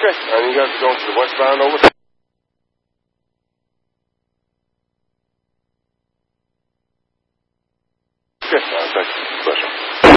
Okay. And you guys are going to the westbound, over? Okay. Thanks. Pleasure.